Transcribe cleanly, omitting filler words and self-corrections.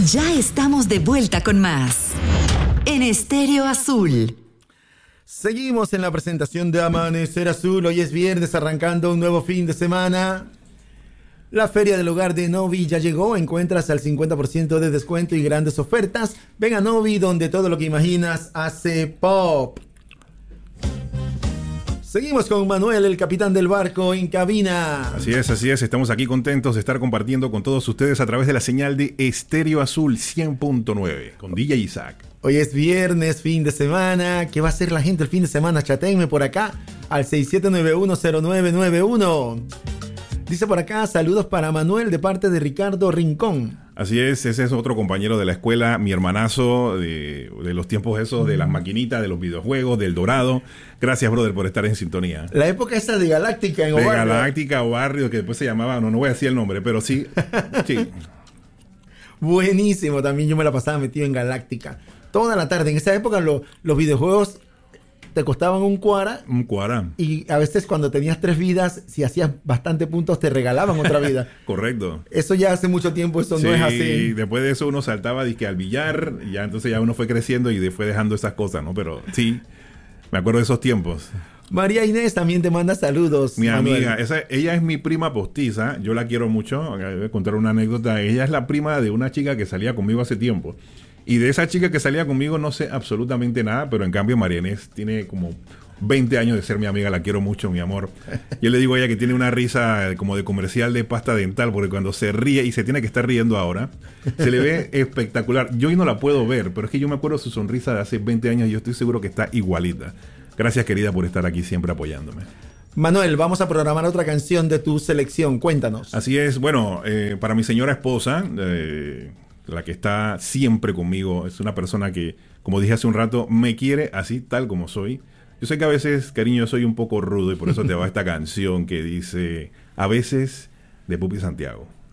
Ya estamos de vuelta con más en Estéreo Azul. Seguimos en la presentación de Amanecer Azul. Hoy es viernes, arrancando un nuevo fin de semana. La Feria del Hogar de Novi ya llegó. Encuentras al 50% de descuento y grandes ofertas. Ven a Novi, donde todo lo que imaginas hace pop. Seguimos con Manuel, el capitán del barco, en cabina. Así es. Estamos aquí contentos de estar compartiendo con todos ustedes a través de la señal de Estéreo Azul 100.9 con DJ Isaac. Hoy es viernes, fin de semana. ¿Qué va a hacer la gente el fin de semana? Chatéenme por acá al 67910991. Dice por acá, saludos para Manuel de parte de Ricardo Rincón. Así es, ese es otro compañero de la escuela, mi hermanazo de los tiempos esos de las maquinitas, de los videojuegos, del Dorado. Gracias, brother, por estar en sintonía. La época esa de Galáctica en Obarrio. De Galáctica o Barrio, que después se llamaba, no voy a decir el nombre, pero sí. Sí. Buenísimo, también yo me la pasaba metido en Galáctica. Toda la tarde. En esa época los videojuegos te costaban un cuara. Un cuara. Y a veces cuando tenías 3 vidas, si hacías bastante puntos, te regalaban otra vida. Correcto. Eso ya hace mucho tiempo, eso sí, no es así. Y después de eso uno saltaba dizque al billar, y ya entonces ya uno fue creciendo y fue dejando esas cosas, ¿no? Pero sí, me acuerdo de esos tiempos. María Inés también te manda saludos. Mi Manuel. amiga, ella es mi prima postiza, yo la quiero mucho. Voy a contar una anécdota. Ella es la prima de una chica que salía conmigo hace tiempo. Y de esa chica que salía conmigo no sé absolutamente nada, pero en cambio María Inés tiene como 20 años de ser mi amiga, la quiero mucho, mi amor. Yo le digo a ella que tiene una risa como de comercial de pasta dental, porque cuando se ríe, y se tiene que estar riendo ahora, se le ve espectacular. Yo hoy no la puedo ver, pero es que yo me acuerdo de su sonrisa de hace 20 años y yo estoy seguro que está igualita. Gracias, querida, por estar aquí siempre apoyándome. Manuel, vamos a programar otra canción de tu selección, cuéntanos. Así es, bueno, para mi señora esposa, la que está siempre conmigo, es una persona que, como dije hace un rato, me quiere así tal como soy. Yo sé que a veces, cariño, soy un poco rudo y por eso te va esta canción que dice, a veces, de Pupi Santiago.